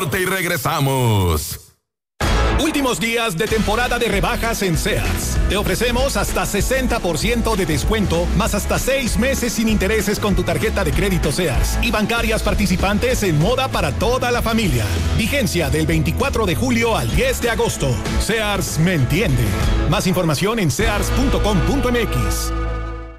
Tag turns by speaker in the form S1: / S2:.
S1: corte y regresamos. Últimos días de temporada de rebajas en Sears. Te ofrecemos hasta 60% de descuento, más hasta 6 meses sin intereses con tu tarjeta de crédito Sears y bancarias participantes en moda para toda la familia. Vigencia del 24 de julio al 10 de agosto. Sears me entiende. Más información en sears.com.mx.